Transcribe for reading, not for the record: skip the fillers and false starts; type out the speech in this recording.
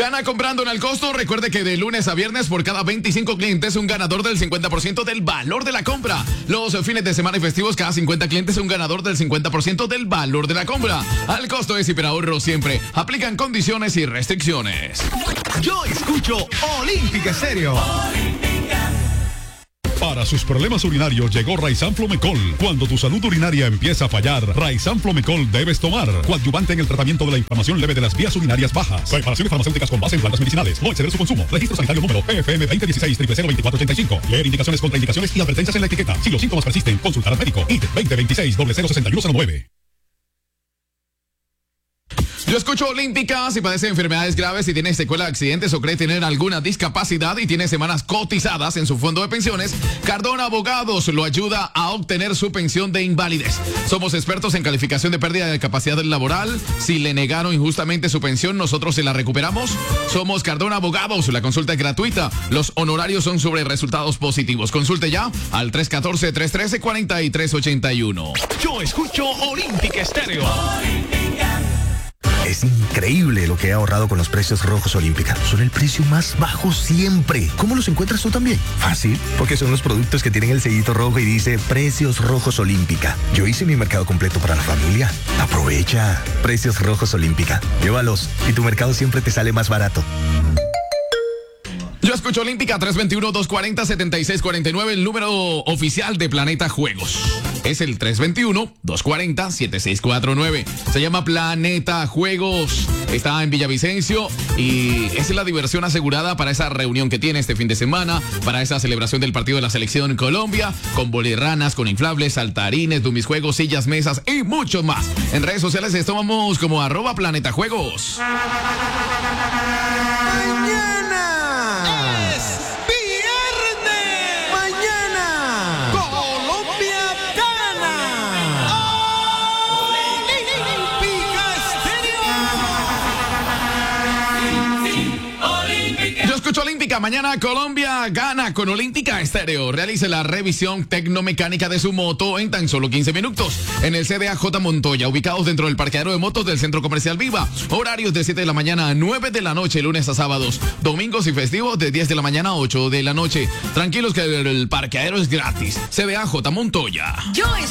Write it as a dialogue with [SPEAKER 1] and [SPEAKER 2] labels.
[SPEAKER 1] Gana comprando en Al Costo. Recuerde que de lunes a viernes por cada 25 clientes un ganador del 50% del valor de la compra. Los fines de semana y festivos cada 50 clientes un ganador del 50% del valor de la compra. Al Costo es hiperahorro siempre. Aplican condiciones y restricciones.
[SPEAKER 2] Yo escucho Olímpica Estéreo.
[SPEAKER 3] Para sus problemas urinarios llegó Raizan Flomecol. Cuando tu salud urinaria empieza a fallar, Raizan Flomecol debes tomar. Coadyuvante en el tratamiento de la inflamación leve de las vías urinarias bajas. Preparaciones farmacéuticas con base en plantas medicinales. No exceder su consumo. Registro sanitario número PFM 2016-002485. Leer indicaciones, contraindicaciones y advertencias en la etiqueta. Si los síntomas persisten, consultar al médico. IT 2026-006109.
[SPEAKER 1] Yo escucho Olímpica. Si padece enfermedades graves, si tiene secuela de accidentes o cree tener alguna discapacidad y tiene semanas cotizadas en su fondo de pensiones, Cardona Abogados lo ayuda a obtener su pensión de invalidez. Somos expertos en calificación de pérdida de capacidad laboral. Si le negaron injustamente su pensión, nosotros se la recuperamos. Somos Cardona Abogados. La consulta es gratuita. Los honorarios son sobre resultados positivos. Consulte ya al 314-313-4381.
[SPEAKER 2] Yo escucho Olímpica Estéreo.
[SPEAKER 4] Es increíble lo que he ahorrado con los precios rojos Olímpica. Son el precio más bajo siempre. ¿Cómo los encuentras tú también? Fácil, porque son los productos que tienen el sellito rojo y dice Precios Rojos Olímpica. Yo hice mi mercado completo para la familia. Aprovecha. Precios Rojos Olímpica. Llévalos y tu mercado siempre te sale más barato.
[SPEAKER 1] Yo escucho Olímpica 321-240-7649, el número oficial de Planeta Juegos. Es el 321-240-7649. Se llama Planeta Juegos. Está en Villavicencio y es la diversión asegurada para esa reunión que tiene este fin de semana, para esa celebración del partido de la selección en Colombia, con bolerranas, con inflables, saltarines, dumisjuegos, sillas, mesas y mucho más. En redes sociales estamos como @PlanetaJuegos. Olímpica, mañana Colombia gana con Olímpica Estéreo. Realice la revisión tecnomecánica de su moto en tan solo 15 minutos en el CDAJ Montoya, ubicados dentro del parqueadero de motos del Centro Comercial Viva. Horarios de 7 de la mañana a 9 de la noche, lunes a sábados, domingos y festivos de 10 de la mañana a 8 de la noche. Tranquilos que el parqueadero es gratis. CDAJ Montoya.
[SPEAKER 5] Yo